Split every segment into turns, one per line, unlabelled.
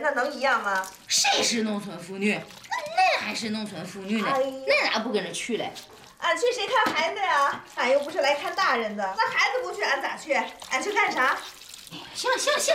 那能一样吗？
谁是农村妇女？恁还是农村妇女呢？恁咋不跟着去嘞？
俺去谁看孩子呀？俺又不是来看大人的。那孩子不去，俺咋去？俺去干啥？
行。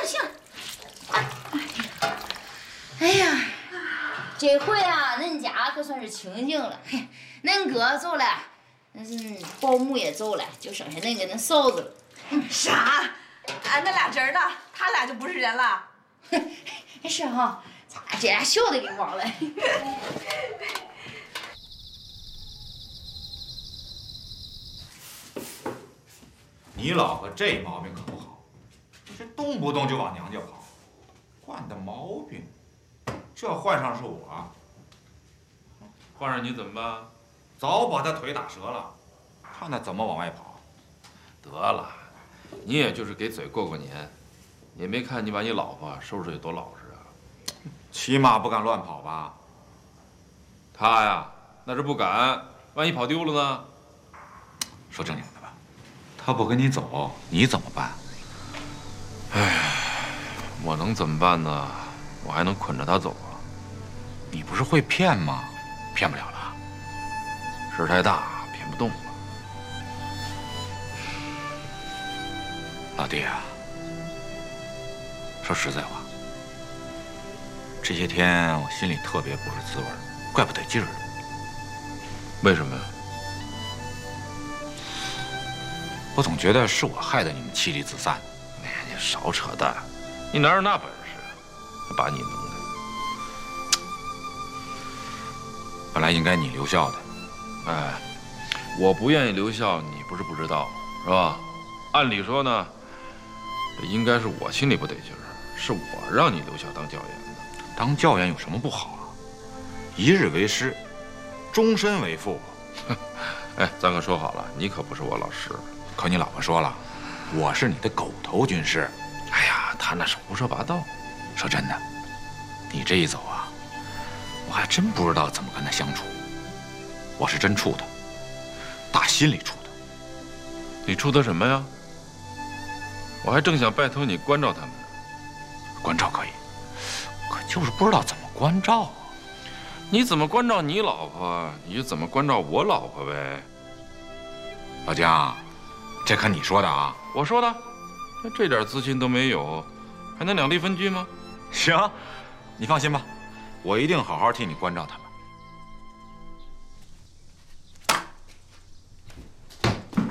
哎呀，这回啊，恁家可算是清静了。嘿，恁哥走了，保姆也走了，就剩下恁跟恁嫂子了。
啥？俺那俩侄儿呢？他俩就不是人了？
是哈，咱这俩小的给忘了。
你老婆这毛病可不好，这动不动就往娘家跑，惯的毛病。这换上是我，
换上你怎么办？
早把他腿打折了，看他怎么往外跑。
得了，你也就是给嘴过过年，也没看你把你老婆收拾有多老实啊。
起码不敢乱跑吧？
他呀，那是不敢，万一跑丢了呢？
说正经的吧，他不跟你走，你怎么办？
哎，我能怎么办呢？我还能捆着他走啊？
你不是会骗吗？骗不了了。
事太大，骗不动了。
老弟啊，说实在话，这些天我心里特别不是滋味，怪不得劲儿。
为什么呀？
我总觉得是我害得你们妻离子散。
哎呀，你少扯淡！你哪有那本事啊？还把你弄的。
本来应该你留校的，
哎，我不愿意留校，你不是不知道，是吧？按理说呢，这应该是我心里不得劲儿，是我让你留校当教员的。
当教员有什么不好啊？一日为师，终身为父。
哎，咱可说好了，你可不是我老师。
可你老婆说了，我是你的狗头军师。
哎呀，他那是胡说八道。
说真的，你这一走啊，我还真不知道怎么跟他相处。我是真怵他，打心里怵他。
你怵他什么呀？我还正想拜托你关照他们呢。
关照可以，可就是不知道怎么关照啊。
你怎么关照你老婆，你就怎么关照我老婆呗。
老姜，这可你说的啊。
我说的，那这点自信都没有，还能两地分居吗？
行，你放心吧，我一定好好替你关照他们。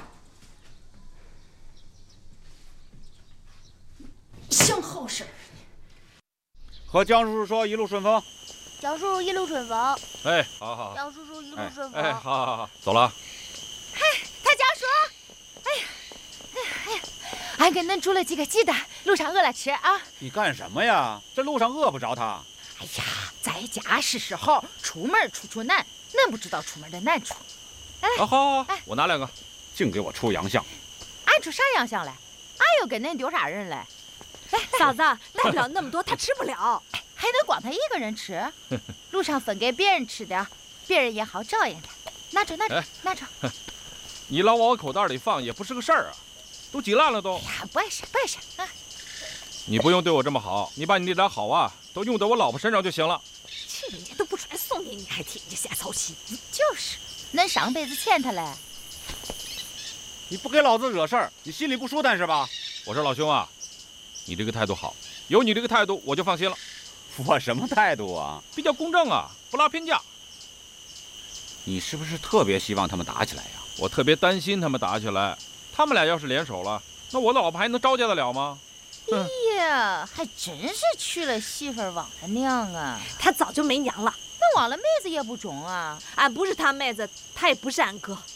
想好事儿。
和姜叔叔说一路顺风。
姜叔叔一路顺风。
哎，好。
姜叔叔一路顺风。
哎，好，走了。
嘿，他姜叔，哎呀，俺给恁煮了几个鸡蛋，路上饿了吃啊。
你干什么呀？这路上饿不着他。
哎呀，在家是时候，出门处难，恁不知道出门的难处。哎，
好，我拿2个，净给我出洋相。
俺出啥洋相来？俺又跟恁丢啥人来？
哎，嫂子，带不了那么多，他吃不了。
还能光他一个人吃？路上分给别人吃的，别人也好照应他。拿着，拿着。
你老往我口袋里放也不是个事儿啊，都挤烂了都。
哎呀，不碍事啊。
你不用对我这么好，你把你那点好啊，都用在我老婆身上就行了。
人家都不出来送你，你还替人家瞎操心。
就是，恁上辈子欠他嘞。
你不给老子惹事儿，你心里不舒坦是吧？我说老兄啊，你这个态度好，有你这个态度我就放心了。我什么态度啊？比较公正啊，不拉偏架。你是不是特别希望他们打起来呀？我特别担心他们打起来，他们俩要是联手了，那我老婆还能招架得了吗？
哎呀，还真是娶了媳妇忘了娘啊！
他早就没娘了。
那忘了妹子也不中啊。
俺不是他妹子，他也不是俺哥。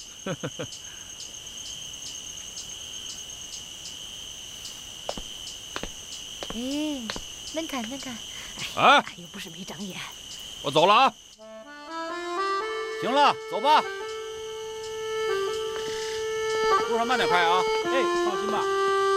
哎，恁看。
哎，俺又不是没长眼。
我走了啊。行了，走吧。路上慢点开啊。哎，放心吧。